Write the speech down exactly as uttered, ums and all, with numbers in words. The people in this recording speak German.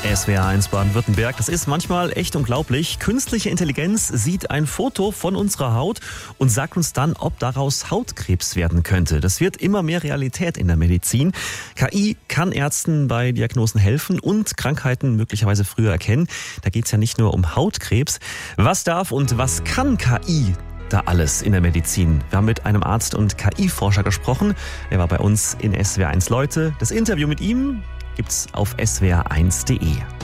S W R eins Baden-Württemberg. Das ist manchmal echt unglaublich. Künstliche Intelligenz sieht ein Foto von unserer Haut und sagt uns dann, ob daraus Hautkrebs werden könnte. Das wird immer mehr Realität in der Medizin. K I kann Ärzten bei Diagnosen helfen und Krankheiten möglicherweise früher erkennen. Da geht es ja nicht nur um Hautkrebs. Was darf und was kann K I da alles in der Medizin? Wir haben mit einem Arzt und K I-Forscher gesprochen. Er war bei uns in S W R eins Leute. Das Interview mit ihm gibt's auf S W R eins punkt de.